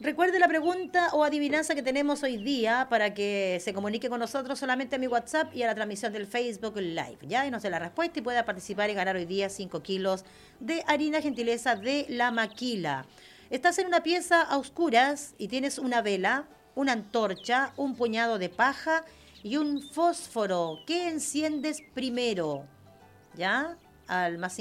Recuerde la pregunta o adivinanza que tenemos hoy día para que se comunique con nosotros solamente a mi WhatsApp y a la transmisión del Facebook Live, ¿ya? Y nos dé la respuesta y pueda participar y ganar hoy día 5 kilos de harina gentileza de La Maquila. Estás en una pieza a oscuras y tienes una vela, una antorcha, un puñado de paja y un fósforo. ¿Qué enciendes primero? ¿Ya? Al más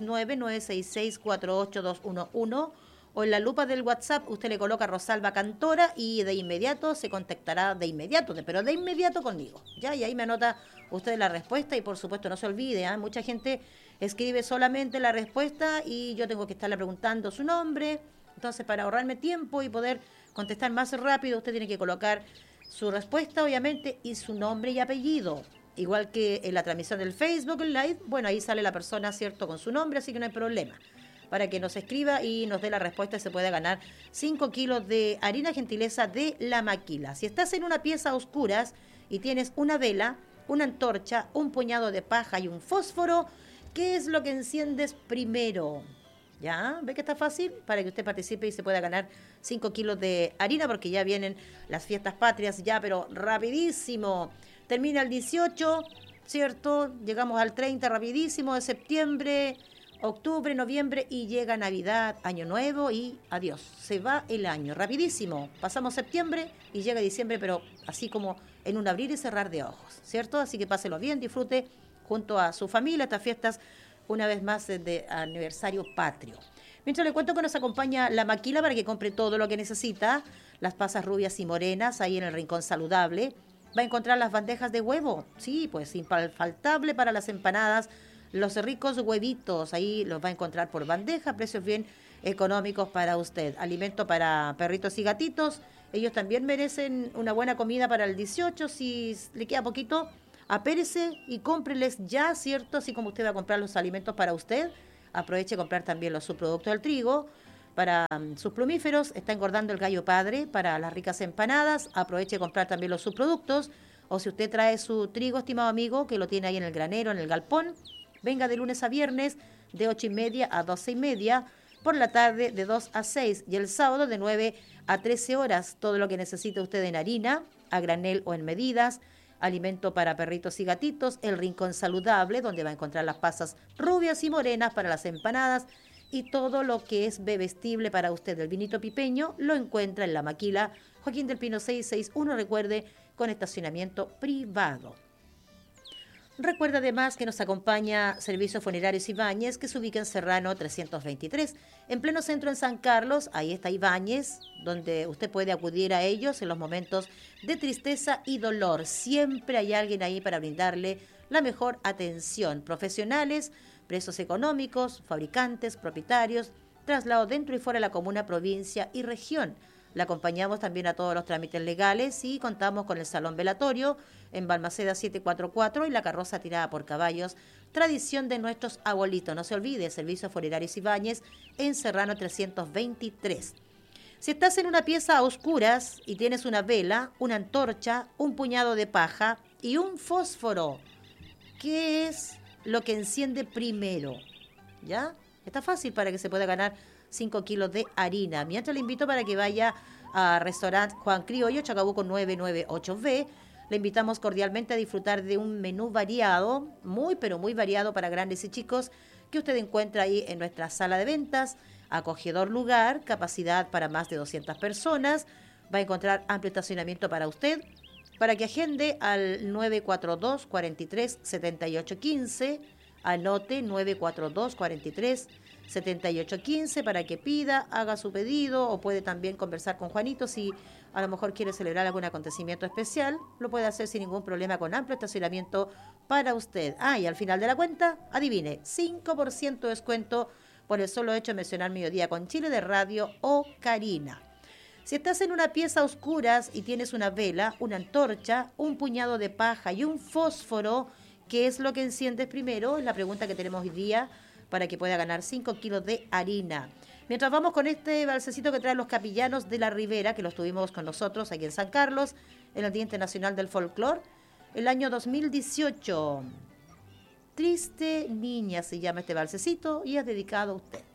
569-966-48211 o en la lupa del WhatsApp usted le coloca Rosalba Cantora y de inmediato se contactará pero de inmediato conmigo, ¿ya? Y ahí me anota usted la respuesta y por supuesto no se olvide, ¿eh? Mucha gente escribe solamente la respuesta y yo tengo que estarle preguntando su nombre, entonces para ahorrarme tiempo y poder contestar más rápido usted tiene que colocar su respuesta obviamente y su nombre y apellido. Igual que en la transmisión del Facebook Live, bueno, ahí sale la persona, ¿cierto?, con su nombre, así que no hay problema. Para que nos escriba y nos dé la respuesta y se pueda ganar 5 kilos de harina gentileza de La Maquila. Si estás en una pieza a oscuras y tienes una vela, una antorcha, un puñado de paja y un fósforo, ¿qué es lo que enciendes primero? ¿Ya? ¿Ve que está fácil? Para que usted participe y se pueda ganar 5 kilos de harina porque ya vienen las fiestas patrias, ya, pero rapidísimo. Termina el 18, ¿cierto? Llegamos al 30 rapidísimo de septiembre, octubre, noviembre y llega Navidad, Año Nuevo y adiós. Se va el año, rapidísimo. Pasamos septiembre y llega diciembre, pero así como en un abrir y cerrar de ojos, ¿cierto? Así que páselo bien, disfrute junto a su familia estas fiestas una vez más de aniversario patrio. Mientras le cuento que nos acompaña La Maquila para que compre todo lo que necesita, las pasas rubias y morenas ahí en el Rincón Saludable. Va a encontrar las bandejas de huevo, sí, pues infaltable para las empanadas, los ricos huevitos, ahí los va a encontrar por bandeja, precios bien económicos para usted. Alimento para perritos y gatitos, ellos también merecen una buena comida para el 18, si le queda poquito, apérese y cómpreles ya, ¿cierto? Así como usted va a comprar los alimentos para usted, aproveche a comprar también los subproductos del trigo. Para sus plumíferos, está engordando el gallo padre para las ricas empanadas, aproveche a comprar también los subproductos. O si usted trae su trigo, estimado amigo, que lo tiene ahí en el granero, en el galpón, venga de lunes a viernes de 8:30 a 12:30, por la tarde de 2 a 6 y el sábado de 9 a 13 horas. Todo lo que necesite usted en harina, a granel o en medidas, alimento para perritos y gatitos, el Rincón Saludable, donde va a encontrar las pasas rubias y morenas para las empanadas y todo lo que es bebestible para usted. El vinito pipeño lo encuentra en La Maquila, Joaquín del Pino 661, recuerde, con estacionamiento privado. Recuerda además que nos acompaña Servicios Funerarios Ibáñez, que se ubica en Serrano 323, en pleno centro en San Carlos. Ahí está Ibáñez, donde usted puede acudir a ellos en los momentos de tristeza y dolor. Siempre hay alguien ahí para brindarle la mejor atención. Profesionales, presos económicos, fabricantes, propietarios, traslado dentro y fuera de la comuna, provincia y región. Le acompañamos también a todos los trámites legales y contamos con el salón velatorio en Balmaceda 744 y la carroza tirada por caballos, tradición de nuestros abuelitos. No se olvide, Servicios Funerarios Ibáñez en Serrano 323. Si estás en una pieza a oscuras y tienes una vela, una antorcha, un puñado de paja y un fósforo, ¿qué es lo que enciende primero? ¿Ya? Está fácil para que se pueda ganar 5 kilos de harina. Mientras le invito para que vaya a restaurante Juan Criollo, Chacabuco 998B. Le invitamos cordialmente a disfrutar de un menú variado, muy pero muy variado para grandes y chicos, que usted encuentra ahí en nuestra sala de ventas. Acogedor lugar, capacidad para más de 200 personas. Va a encontrar amplio estacionamiento para usted. Para que agende al 942 43 78 15, anote 942 43 7815 para que pida, haga su pedido o puede también conversar con Juanito si a lo mejor quiere celebrar algún acontecimiento especial, lo puede hacer sin ningún problema con amplio estacionamiento para usted. Y al final de la cuenta, adivine, 5% de descuento por el solo hecho de mencionar Mediodía con Chile de Radio o Karina. Si estás en una pieza a oscuras y tienes una vela, una antorcha, un puñado de paja y un fósforo, ¿qué es lo que enciendes primero? Es la pregunta que tenemos hoy día para que pueda ganar 5 kilos de harina. Mientras vamos con este balsecito que traen los capillanos de la Ribera, que los tuvimos con nosotros aquí en San Carlos, en el Día Internacional del Folclor, el año 2018. Triste Niña se llama este balsecito y es dedicado a usted.